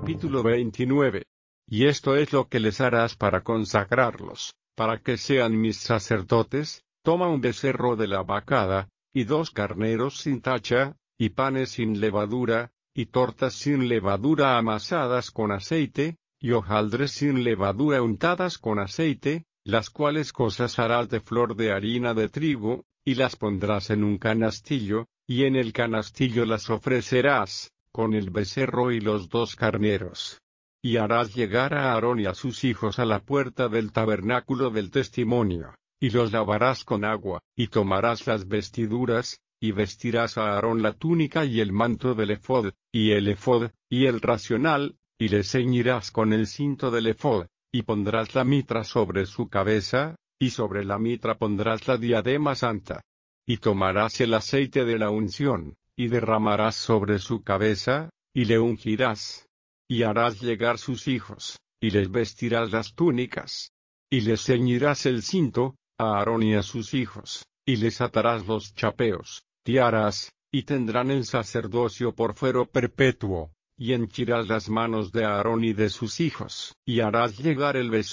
Capítulo 29. Y esto es lo que les harás para consagrarlos, para que sean mis sacerdotes: toma un becerro de la vacada, y 2 carneros sin tacha, y panes sin levadura, y tortas sin levadura amasadas con aceite, y hojaldres sin levadura untadas con aceite, las cuales cosas harás de flor de harina de trigo, y las pondrás en un canastillo, y en el canastillo las ofrecerás, con el becerro y los 2 carneros. Y harás llegar a Aarón y a sus hijos a la puerta del tabernáculo del testimonio, y los lavarás con agua, y tomarás las vestiduras, y vestirás a Aarón la túnica y el manto del ephod, y el ephod, y el racional, y le ceñirás con el cinto del ephod, y pondrás la mitra sobre su cabeza, y sobre la mitra pondrás la diadema santa. Y tomarás el aceite de la unción, y derramarás sobre su cabeza, y le ungirás. Y harás llegar sus hijos, y les vestirás las túnicas. Y les ceñirás el cinto, a Aarón y a sus hijos, y les atarás los chapeos, tiaras, y tendrán el sacerdocio por fuero perpetuo, y henchirás las manos de Aarón y de sus hijos, y harás llegar el becerro